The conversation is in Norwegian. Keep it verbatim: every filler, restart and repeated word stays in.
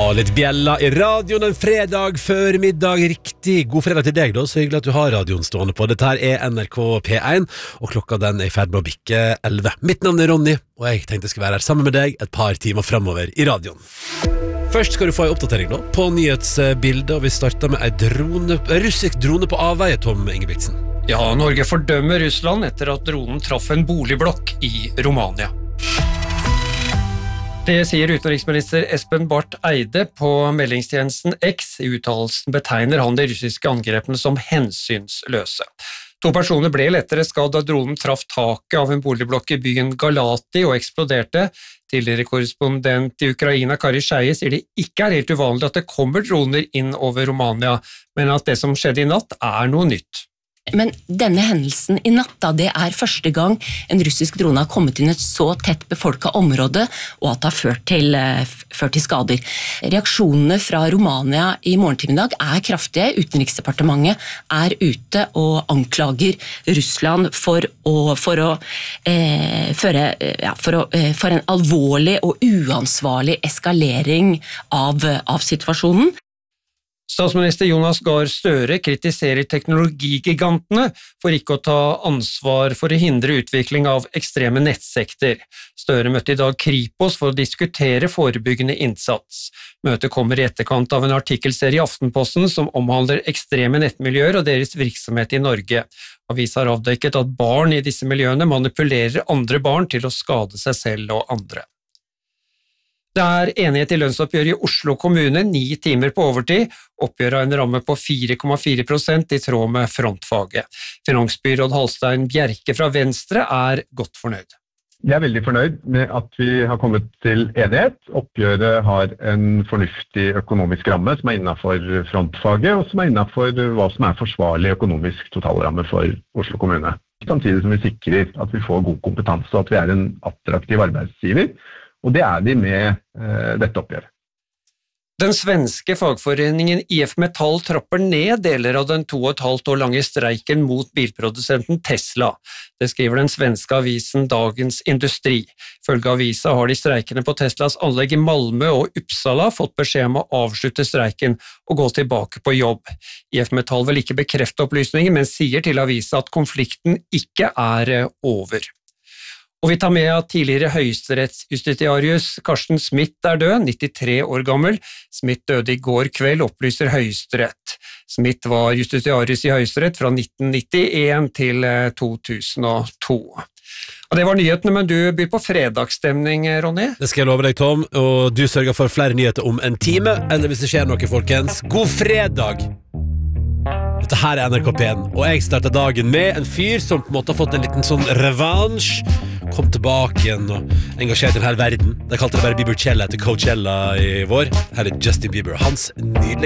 litt bjella I radioen en fredag før middag. Riktig god fredag til deg da, så hyggelig at du har radioen stående på. Dette her er N R K P one, og klokka den er I ferd med å bikke elleve. Mitt navn er Ronny, og jeg tenkte jeg skulle være her sammen med deg et par timer fremover I radioen. Først skal du få en oppdatering da, på nyhetsbildet, og vi starter med en drone, en russisk drone på avveie, Tom Ingebrigtsen. Ja, Norge fordømmer Russland etter at dronen traff en boligblokk I Romania. Det sier utenriksminister Espen Barth Eide på meldingstjenesten X. I uttalelsen betegner han de russiske angrepene som hensynsløse. To personer ble lettere skadd da dronen traff taket av en boligblokk I byen Galati og eksploderte. Tidligere korrespondent I Ukraina, Kari Skeie, sier det ikke er helt uvanlig at det kommer droner inn over Romania, men at det som skjedde I natt er noe nytt. Men denne hendelsen I natt, da, det er første gang en russisk drone har kommet inn et så tett befolket område, og at det har ført til, ført til skader. Reaksjonene fra Romania I morgentimen I dag er kraftige. Utenriksdepartementet er ute og anklager Russland for å, for å, eh, føre, ja, for, å eh, for en alvorlig og uansvarlig eskalering av, av situasjonen. Statsminister Jonas Gahr Støre kritiserer teknologigigantene for ikke å ta ansvar for å hindre utvikling av ekstreme nettsekter. Støre møtte I dag Kripos for å diskutere forebyggende innsats. Møtet kommer I etterkant av en artikkelserie I Aftenposten som omhandler ekstreme nettmiljøer og deres virksomhet I Norge. Avisen har avdekket at barn I disse miljøene manipulerer andre barn til å skade seg selv og andre. Det er enighet I lønnsoppgjøret I Oslo kommune, ni timer på overtid. Oppgjøret har en ramme på fire komma fire prosent I tråd med frontfaget. Finansbyråd Halstein Bjerke fra Venstre er godt fornøyd. Jeg er veldig fornøyd med at vi har kommet til enighet. Oppgjøret har en fornuftig økonomisk ramme som er innenfor frontfaget, og som er innenfor hva som er forsvarlig økonomisk totalramme for Oslo kommune. Samtidig som vi sikrer at vi får god kompetanse og at vi er en attraktiv arbeidsgiver. Og det er vi med eh, dette oppgjøret. Den svenske fagforeningen I F Metall trapper ned deler av den to og et halvt år lange streiken mot bilprodusenten Tesla. Det skriver den svenske avisen Dagens Industri. Følge avisa har de streikende på Teslas anlegg I Malmö og Uppsala fått beskjed om å avslutte streiken og gå tilbake på jobb. I F Metall vil ikke bekrefte opplysninger, men sier til avisa at konflikten ikke er over. Og vi tar med at tidligere høyesterettsjustitiarius Karsten Smith er død, nittitre år gammel. Smith døde I går kveld, opplyser Høyesterett. Smith var justitiarius I Høyesterett fra nitten nittien til to tusen og to. Og det var nyhetene, men du byr på fredagsstemning, Ronny. Det skal jeg love deg, Tom, og du sørger for flere nyheter om en time, eller hvis det skjer noe, folkens. God fredag! Dette her er N R K P one, og jeg starter dagen med en fyr som på en måte har fått en liten sånn revansj, kom tilbake igjen og engasjert i denne verden. De kalte det bare Biebercella etter Coachella I vår. Her er Justin Bieber, hans nydelige